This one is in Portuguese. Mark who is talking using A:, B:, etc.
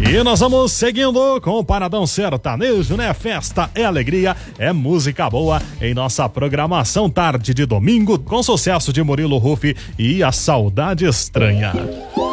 A: E nós vamos seguindo com o Paradão Sertanejo, né? Festa é alegria, é música boa em nossa programação tarde de domingo, com sucesso de Murilo Huff e A Saudade Estranha.